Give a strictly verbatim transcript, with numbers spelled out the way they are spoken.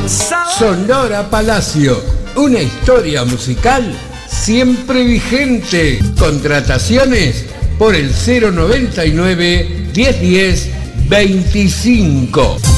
Sonora Palacio, una historia musical siempre vigente. Contrataciones por el cero noventa y nueve, diez diez, veinticinco.